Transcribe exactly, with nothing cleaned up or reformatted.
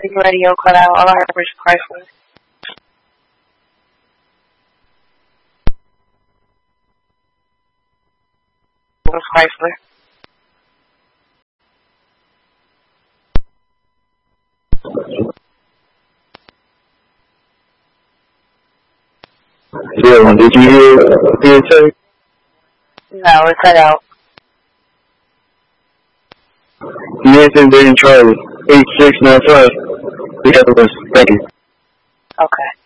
The radio cut out. All I heard was Chrysler. It was Chrysler. Yeah, did you hear hear it say? No, it cut out. Nancy Dayton Charlie, eight six nine five. We have a list. Thank you. Okay.